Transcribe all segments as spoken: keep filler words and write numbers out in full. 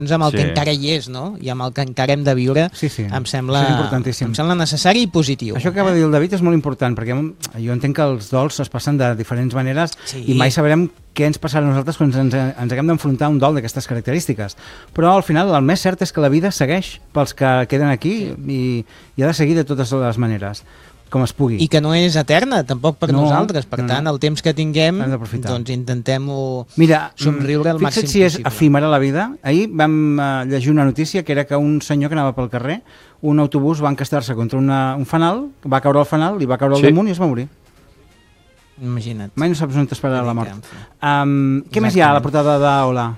amb el Sí. que encara hi és, no? I amb el que encara hem de viure, Sí, sí. em sembla, Això és importantíssim. em sembla necessari i positiu. Això que acaba de dir el David és molt important, perquè jo entenc que els dols es passen de diferents maneres Sí. i mai sabrem què ens passarà a nosaltres quan ens, ens haguem d'enfrontar a un dol d'aquestes característiques. Però al final el més cert és que la vida segueix pels que queden aquí i, i ha de seguir de totes les maneres, com es pugui. I que no és eterna, tampoc per No, nosaltres. Per no, tant, no. el temps que tinguem, Hem d'aprofitar. doncs intentem-ho Mira, somriure al màxim fixa't si és possible. efímera la vida. Ahir vam uh, llegir una notícia que era que un senyor que anava pel carrer, un autobús va encastar-se contra una, un fanal, va caure al fanal, li va caure al Sí. damunt i es va morir. Imagina't. Mai no saps on t'esperarà la mort. Exactament. Um, què més hi ha a la portada d'Hola?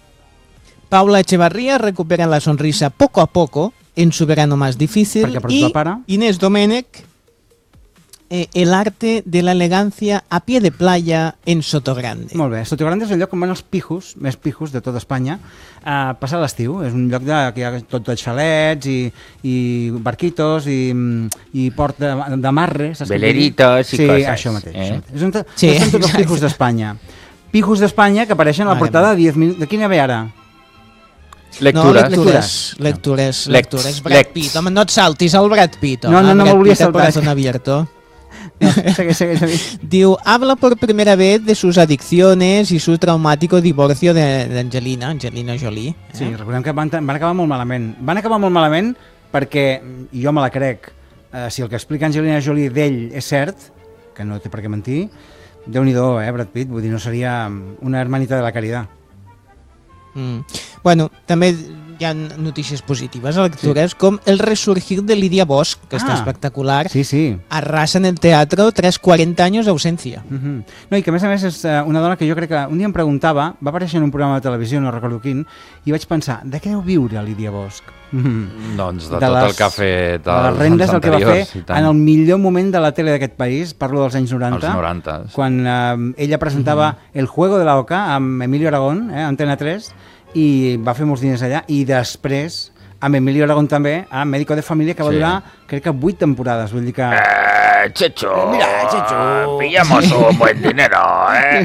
Paula Echevarría recupera la sonrisa poco a poco en su verano más difícil Perquè ha perdut y el pare. Inés Domènech, eh, el arte de la elegancia a pie de playa en Sotogrande. Molt bé, Sotogrande és el lloc on van els pijos, més pijos de tota Espanya, a passar l'estiu. És un lloc de, que hi ha tot de xalets i, i barquitos i, i port de, de marre. Saps què vull dir? Veleritos i sí, coses, això mateix. eh? Això mateix. És on, Sí, sí, són tots els exacte. pijos d'Espanya. Pijos d'Espanya que apareixen a la Mare portada meva. de diez minuts. De quina ve ara? Lectures. No, lectures, lectures, Lex, lectures. Brad lex. Pitt, home, no et saltis el Brad Pitt. No, home, no, no Brad m'hauria Pitt a saltat. corazón abierto. No, segueix, segueix, segueix. Diu, habla por primera vez de sus adicciones y su traumático divorcio de, de Angelina, Angelina Jolie. Eh? Sí, recordem que van, van acabar molt malament. Van acabar molt malament perquè, i jo me la crec, eh, si el que explica Angelina Jolie d'ell és cert, que no té per què mentir, Déu-n'hi-do, eh, Brad Pitt, vull dir, no seria una hermanita de la caridad. Mm. Bueno, també hi ha notícies positives a lectures, sí. com el resurgir de Lídia Bosch, que Ah, està espectacular, Sí, sí. arrasa en el teatro tras cuarenta años de ausencia. Uh -huh. No, i que a més a més és eh, una dona que jo crec que un dia em preguntava, va aparèixer en un programa de televisió, no recordo quin, i vaig pensar, de què deu viure Lídia Bosch? Uh -huh. Doncs de, De tot les- el que ha fet De les els rendes anys del que va fer anteriors, i tant. en el millor moment de la tele d'aquest país, parlo dels anys noranta, Els noranta. quan eh, ella presentava uh -huh. El Juego de la Oca amb Emilio Aragón, eh, Antena tres, i va fer molts diners allà, i després amb Emilio Aragón també, a Médico de Familia, que va Sí. durar, crec que vuit temporades, vull dir que... Eh, Checho, Mira, Checho. pillamos un buen dinero, eh?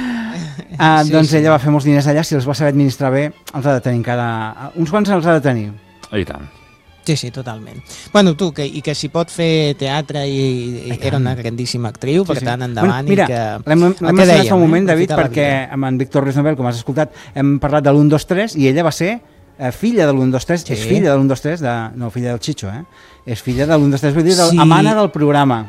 Ah, Sí, doncs sí. ella va fer molts diners allà, si els va saber administrar bé, els ha de tenir encara... Uns quants els ha de tenir. I tant. Sí, sí, totalment. Bueno, tu, que, i que si pot fer teatre i, i era una grandíssima actriu, per Sí, sí. tant, endavant. Bueno, mira, i que... l'hem el l'hem que mencionat dèiem, fa un moment, eh? David, Aprofitar la perquè vida. amb en Víctor Ruiz Nobel, com has escoltat, hem parlat de l'u, dos, tres, i ella va ser eh, filla de l'u, dos, tres, Sí. és filla de l'u, dos, tres, de, no, filla del Chicho, eh? És filla de l'u, dos, tres, vull dir, del, Sí. amana del programa.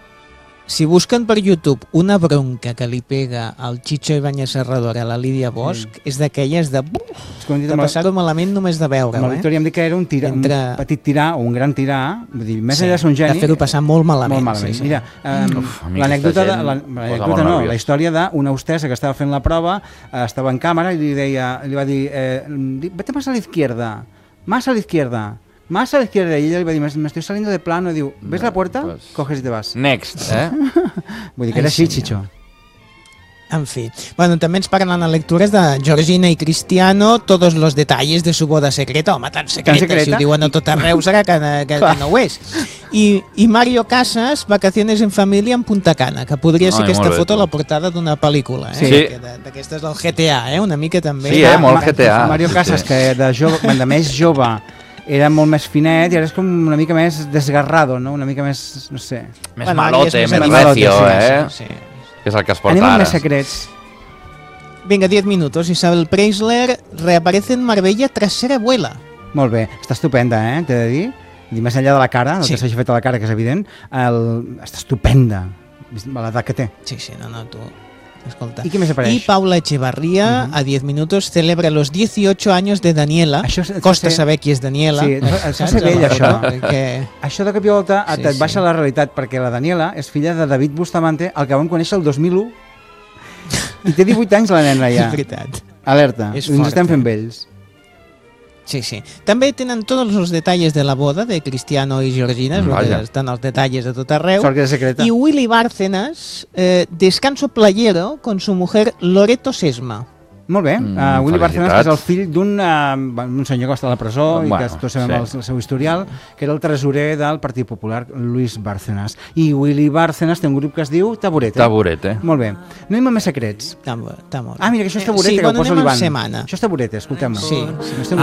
Si busquen per YouTube una bronca que li pega al Chicho Ibáñez Serrador a la Lídia Bosch, mm. és d'aquelles de, És com hem dit de amb la- passar-ho malament només de amb la veure-ho, eh? Victòria em dic que era un, tira, Entre- un petit tirà o un gran tirà, vull dir, més Sí, enllà de ser un geni... de fer-ho passar molt malament. Molt malament. Sí, sí. Mira, um, Uf, a mi l'anècdota, aquesta de, la, gent posa l'anècdota molt no, nerviós. la història d'una hostessa que estava fent la prova, eh, estava en càmera i li deia, li va dir, eh, vete más a la izquierda, más a la izquierda, más a la izquierda, y ella li va dir, me estoy saliendo de plano, i diu, ¿ves la puerta? Pues- Coges y te vas. Next, eh? Vull dir que Ai, era així, senyor. Chicho. En fi. Bueno, també ens parlen a lectures de Georgina i Cristiano, todos los detalles de su boda secreta. Home, tan secreta, secreta? si ho diuen a tot arreu serà que, que, que no ho és. I, I Mario Casas, vacaciones en família en Punta Cana, que podria ser Ai, aquesta molt bé, foto tu. la portada d'una pel·lícula, eh? Sí. Que de- D'aquestes del G T A, eh? Una mica també. Sí, eh? Molt Ma- G T A. Mario Sí, Casas, sí. que de, jove, de més jove era molt més finet i ara és com una mica més desgarrado, no? Una mica més, no sé... Més Bueno, malote, ara ja és més més recio, malote, eh? Sí, sí. Que és el que es porta Anem amb ara. més secrets. Venga, diez minutos. Isabel Preisler reaparece en Marbella tras ser abuela. Molt bé, està estupenda, eh? T'he de dir. I més enllà de la cara, el Sí. que s'hagi fet a la cara, que és evident, el... està estupenda, a l'edat que té. Sí, sí, no, no, tu... Escolta. I què més apareix? Y Paula Echevarría, Uh -huh. a diez minutos, celebra los dieciocho años de Daniela. Això es- Costa ser- saber qui és Daniela. Sí, es fa Saps? ser vell, La això. foto, Que... Això de cop i volta Sí, et sí. baixa la realitat, perquè la Daniela és filla de David Bustamante, el que vam conèixer el dos mil u, i té divuit anys la nena És ja. veritat. Alerta, És ens fort, estem eh? fent vells. Sí, sí. També tenen tots els detalles de la boda de Cristiano i Georgina, és Vaja. que estan els detalles de tot arreu. Sort que és secreta. Y Willy Bárcenas, eh, descanso playero con su mujer Loreto Sesma. Molt bé, Mm, uh, Willy Bárcenas, que és el felicitats. fill d'un uh, un senyor que va estar a la presó i Bueno, que tots sabem sí. el, el seu historial, que era el tresorer del Partit Popular, Luis Bárcenas. I Willy Bárcenas té un grup que es diu Taburete. Taburete. Molt bé. No anem a més secrets. Està, bo- està molt. Ah, mira, que això és Eh, Taburete, sí, que ho bueno, posa anem amb l'Ivan. setmana. Això és Taburete, escoltem-ho. Sí. No estem